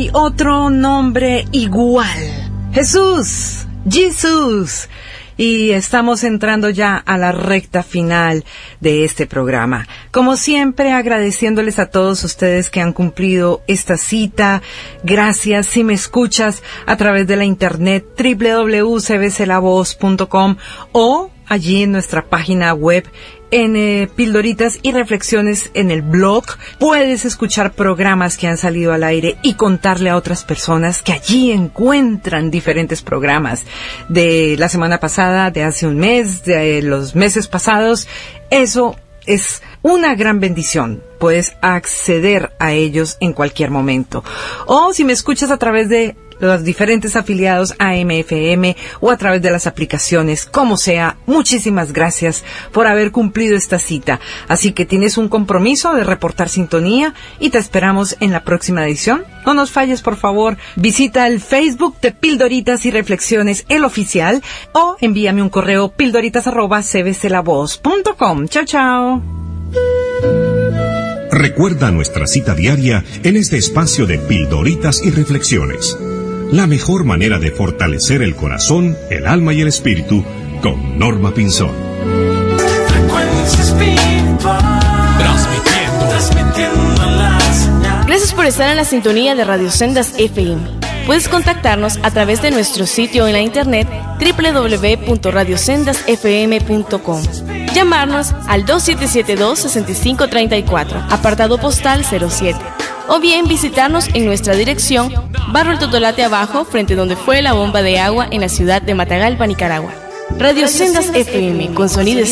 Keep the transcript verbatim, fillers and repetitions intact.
hay otro nombre igual. Jesús, Jesús. Y estamos entrando ya a la recta final de este programa. Como siempre, agradeciéndoles a todos ustedes que han cumplido esta cita. Gracias. Si me escuchas a través de la internet, doble u doble u doble u punto c b c la voz punto com o allí en nuestra página web, en eh, Pildoritas y Reflexiones en el blog, puedes escuchar programas que han salido al aire y contarle a otras personas que allí encuentran diferentes programas de la semana pasada, de hace un mes, de los meses pasados. Eso es una gran bendición. Puedes acceder a ellos en cualquier momento. O si me escuchas a través de los diferentes afiliados A M F M o a través de las aplicaciones, como sea, muchísimas gracias por haber cumplido esta cita. Así que tienes un compromiso de reportar sintonía y te esperamos en la próxima edición. No nos falles, por favor. Visita el Facebook de Pildoritas y Reflexiones, el oficial, o envíame un correo pildoritas arroba c b c la voz punto com. Chao, chao. Recuerda nuestra cita diaria en este espacio de Pildoritas y Reflexiones. La mejor manera de fortalecer el corazón, el alma y el espíritu con Norma Pinzón. Gracias por estar en la sintonía de Radio Sendas F M. Puedes contactarnos a través de nuestro sitio en la internet doble u doble u doble u punto radio sendas f m punto com. Llamarnos al dos siete siete dos, seis cinco tres cuatro, apartado postal cero siete. O bien visitarnos en nuestra dirección, Barrio El Totolate abajo, frente donde fue la bomba de agua en la ciudad de Matagalpa, Nicaragua. Radio Sendas F M, con sonido